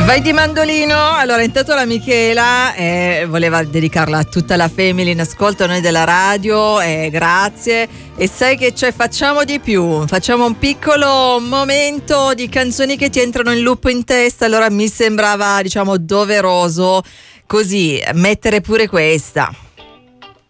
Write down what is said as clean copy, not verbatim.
Vai di mandolino. Allora, intanto la Michela voleva dedicarla a tutta la family in ascolto, a noi della radio, grazie. E sai che c'è? Facciamo di più, facciamo un piccolo momento di canzoni che ti entrano in loop in testa. Allora mi sembrava, diciamo, doveroso così mettere pure questa.